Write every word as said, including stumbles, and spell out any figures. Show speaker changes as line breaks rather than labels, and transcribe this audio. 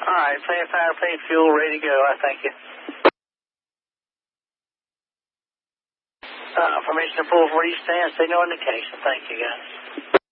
All right, pay fire, pay fuel, ready to go. I thank you. Uh, permission to pull for East Stand, signal indication. Thank you, guys.